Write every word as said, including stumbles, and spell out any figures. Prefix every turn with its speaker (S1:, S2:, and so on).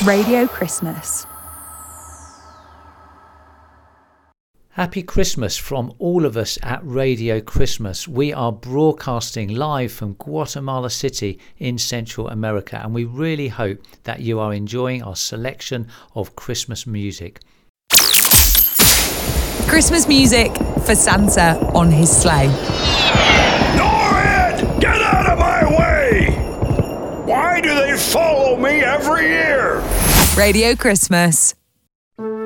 S1: Radio Christmas.
S2: Happy Christmas from all of us at Radio Christmas. We are broadcasting live from Guatemala City in Central America, and we really hope that you are enjoying our selection of Christmas music.
S1: Christmas music for Santa on his sleigh.
S3: Norrid! Get out of my way! Why do they follow me every year?
S1: Radio Christmas.